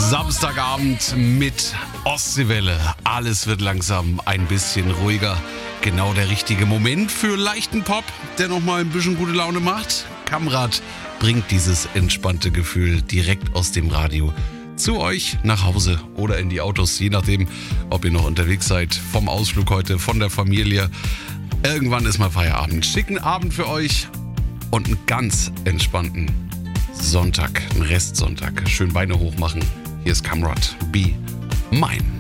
Samstagabend mit Ostseewelle. Alles wird langsam ein bisschen ruhiger. Genau der richtige Moment für leichten Pop, der nochmal ein bisschen gute Laune macht. Kamrad bringt dieses entspannte Gefühl direkt aus dem Radio zu euch nach Hause oder in die Autos, je nachdem, ob ihr noch unterwegs seid, vom Ausflug heute, von der Familie. Irgendwann ist mal Feierabend. Schicken Abend für euch und einen ganz entspannten Sonntag, einen Restsonntag. Schön Beine hoch machen. Hier ist Kamrad. Be mine.